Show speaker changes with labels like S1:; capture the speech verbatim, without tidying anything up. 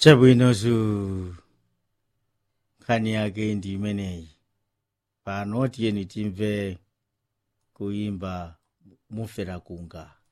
S1: Chabwinozu nkhani yake ndi imeneyi. Pano tiyeni timve kuimba mufera kunga.